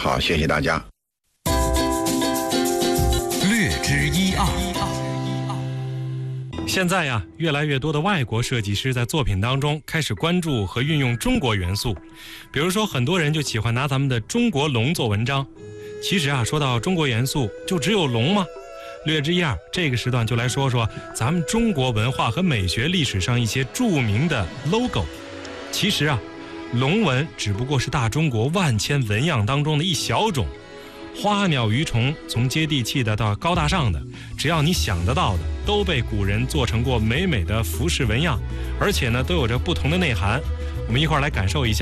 好，谢谢大家。 略知一二。 现在呀，越来越多的外国设计师在作品当中开始关注和运用中国元素，比如说很多人就喜欢拿咱们的中国龙做文章。其实啊，说到中国元素，就只有龙吗？略知一二，这个时段就来说说咱们中国文化和美学历史上一些著名的 logo。其实啊，龙纹只不过是大中国万千纹样当中的一小种。花鸟鱼虫，从接地气的到高大上的，只要你想得到的，都被古人做成过美美的服饰纹样，而且呢，都有着不同的内涵。我们一块儿来感受一下。